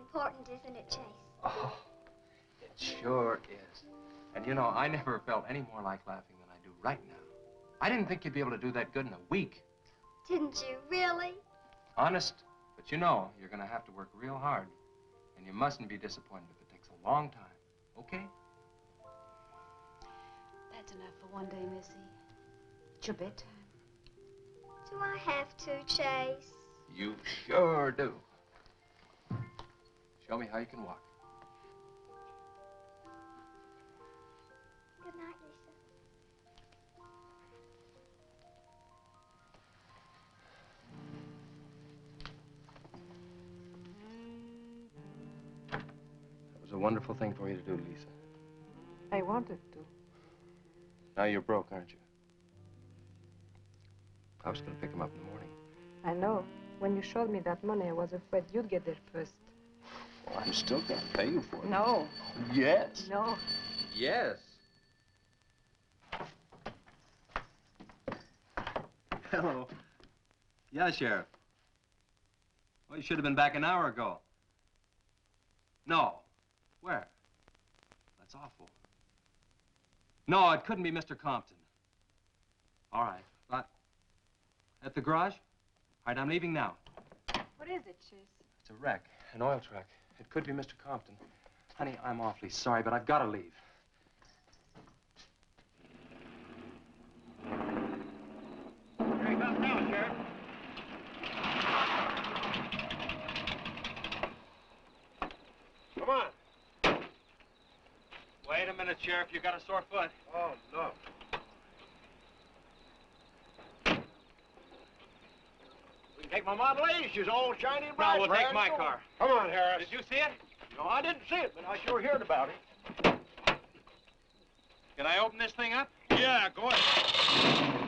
important, isn't it, Chase? Oh, it sure is. And you know, I never felt any more like laughing than I do right now. I didn't think you'd be able to do that good in a week. Didn't you, really? Honest. But you know, you're going to have to work real hard. And you mustn't be disappointed if it takes a long time. Okay? That's enough for one day, Missy. It's your bedtime. Do I have to, Chase? You sure do. Show me how you can walk. Good night, Lisa. That was a wonderful thing for you to do, Lisa. I wanted to. Now you're broke, aren't you? I was going to pick him up in the morning. I know. When you showed me that money, I was afraid you'd get there first. Well, I'm still going to pay you for it. No. Yes. No. Yes. Hello. Yeah, Sheriff. Well, you should have been back an hour ago. No. Where? That's awful. No, it couldn't be Mr. Compton. All right. At the garage? All right, I'm leaving now. What is it, Chase? It's a wreck, an oil truck. It could be Mr. Compton. Honey, I'm awfully sorry, but I've got to leave. Here he comes now, Sheriff. Come on. Wait a minute, Sheriff. You got a sore foot. Oh, no. We can take my Model A. She's all shiny and bright. No, we'll take my car. Come on, Harris. Did you see it? No, I didn't see it, but I sure heard about it. Can I open this thing up? Yeah, go ahead.